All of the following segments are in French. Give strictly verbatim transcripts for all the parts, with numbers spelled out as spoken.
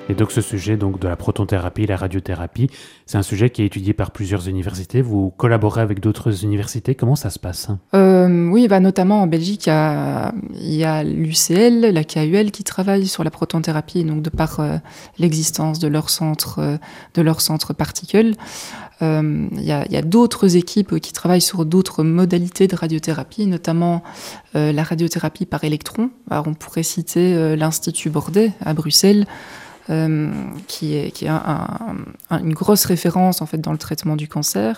Et donc ce sujet donc, de la protonthérapie, la radiothérapie, c'est un sujet qui est étudié par plusieurs universités. Vous collaborez avec d'autres universités. Comment ça se passe ? euh, Oui, bah, notamment en Belgique, il y a, il y a l'U C L, la K U L qui travaillent sur la protonthérapie, donc de par euh, l'existence de leur centre, euh, de leur centre Particle. Euh, il y a, il y a d'autres équipes qui travaillent sur d'autres modalités de radiothérapie, notamment euh, la radiothérapie par électron. Alors, on pourrait citer euh, l'Institut Bordet à Bruxelles, Euh, qui est, qui est un, un, une grosse référence en fait, dans le traitement du cancer.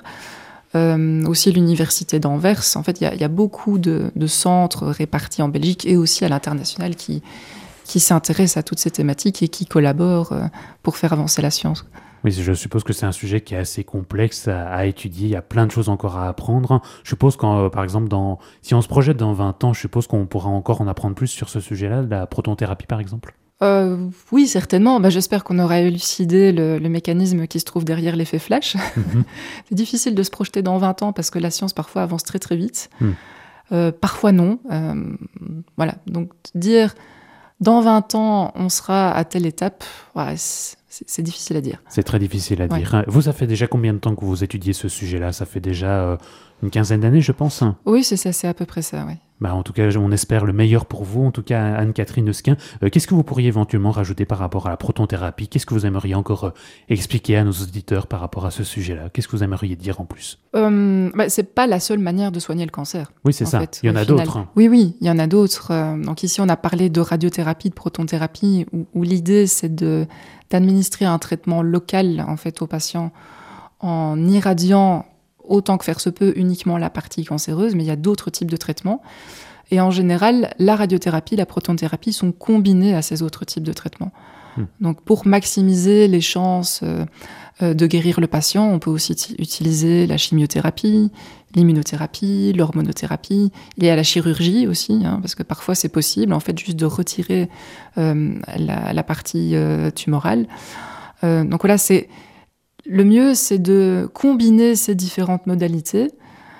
Euh, aussi l'université d'Anvers. En fait, il y a, il y a beaucoup de, de centres répartis en Belgique et aussi à l'international qui, qui s'intéressent à toutes ces thématiques et qui collaborent euh, pour faire avancer la science. Oui, je suppose que c'est un sujet qui est assez complexe à, à étudier. Il y a plein de choses encore à apprendre. Je suppose qu'en, euh, par exemple, dans, si on se projette dans vingt ans, je suppose qu'on pourra encore en apprendre plus sur ce sujet-là, la protonthérapie par exemple. Euh, oui, certainement. Bah, j'espère qu'on aura élucidé le, le mécanisme qui se trouve derrière l'effet flash. Mm-hmm. C'est difficile de se projeter dans vingt ans parce que la science parfois avance très très vite. Mm. Euh, parfois non. Euh, voilà. Donc dire dans vingt ans on sera à telle étape, ouais, c'est, c'est difficile à dire. C'est très difficile à dire. Ouais. Vous, ça fait déjà combien de temps que vous étudiez ce sujet-là ? Ça fait déjà euh, une quinzaine d'années, je pense. Oui, c'est ça, c'est à peu près ça, oui. Bah, en tout cas, on espère le meilleur pour vous. En tout cas, Anne-Catherine Eusquin, euh, qu'est-ce que vous pourriez éventuellement rajouter par rapport à la protonthérapie ? Qu'est-ce que vous aimeriez encore euh, expliquer à nos auditeurs par rapport à ce sujet-là ? Qu'est-ce que vous aimeriez dire en plus ? euh, bah, C'est pas la seule manière de soigner le cancer. Oui, c'est ça. Fait, il y en a final. d'autres. Hein. Oui, oui, il y en a d'autres. Euh, donc ici, on a parlé de radiothérapie, de protonthérapie, où, où l'idée, c'est de, d'administrer un traitement local en fait, aux patients en irradiant autant que faire se peut uniquement la partie cancéreuse, mais il y a d'autres types de traitements. Et en général, la radiothérapie, la protonthérapie sont combinées à ces autres types de traitements. Mmh. Donc pour maximiser les chances euh, euh, de guérir le patient, on peut aussi t- utiliser la chimiothérapie, l'immunothérapie, l'hormonothérapie. Il y a la chirurgie aussi, hein, parce que parfois c'est possible, en fait, juste de retirer euh, la, la partie euh, tumorale. Euh, donc voilà, c'est... Le mieux, c'est de combiner ces différentes modalités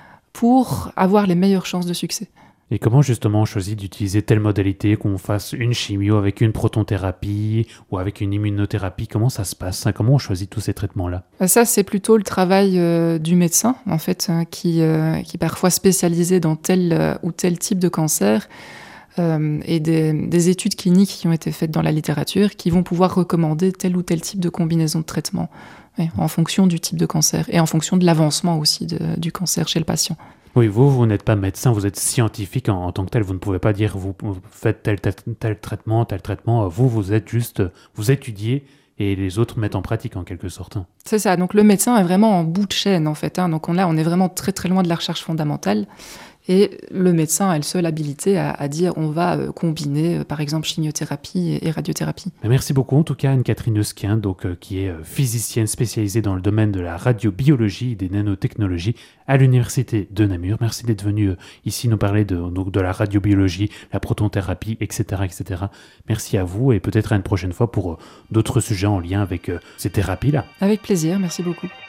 pour avoir les meilleures chances de succès. Et comment justement on choisit d'utiliser telle modalité, qu'on fasse une chimio avec une protonthérapie ou avec une immunothérapie ? Comment ça se passe ? Comment on choisit tous ces traitements-là ? Ça, c'est plutôt le travail euh, du médecin, en fait, euh, qui, euh, qui est parfois spécialisé dans tel euh, ou tel type de cancer. Euh, et des, des études cliniques qui ont été faites dans la littérature qui vont pouvoir recommander tel ou tel type de combinaison de traitement oui, en fonction du type de cancer et en fonction de l'avancement aussi de, du cancer chez le patient. Oui, vous, vous n'êtes pas médecin, vous êtes scientifique en, en tant que tel. Vous ne pouvez pas dire vous, vous faites tel, tel, tel traitement, tel traitement. Vous, vous êtes juste, vous étudiez et les autres mettent en pratique en quelque sorte. C'est ça, donc le médecin est vraiment en bout de chaîne en fait. Hein. Donc on, là, on est vraiment très très loin de la recherche fondamentale. Et le médecin a le seul habilité à, à dire on va euh, combiner euh, par exemple chimiothérapie et, et radiothérapie. Merci beaucoup en tout cas Anne-Catherine Eusquin, donc, euh, qui est euh, physicienne spécialisée dans le domaine de la radiobiologie et des nanotechnologies à l'université de Namur. Merci d'être venue euh, ici nous parler de, donc, de la radiobiologie, la protonthérapie, et cetera, et cetera. Merci à vous et peut-être à une prochaine fois pour euh, d'autres sujets en lien avec euh, ces thérapies-là. Avec plaisir, merci beaucoup.